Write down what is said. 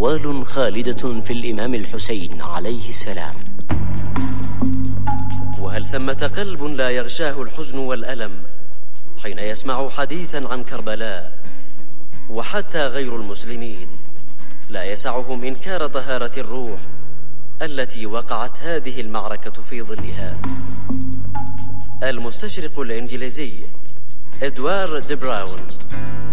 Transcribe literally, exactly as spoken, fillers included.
أقوال خالدة في الإمام الحسين عليه السلام. وهل ثمة قلب لا يغشاه الحزن والألم حين يسمع حديثا عن كربلاء؟ وحتى غير المسلمين لا يسعهم إنكار طهارة الروح التي وقعت هذه المعركة في ظلها. المستشرق الإنجليزي إدوارد براون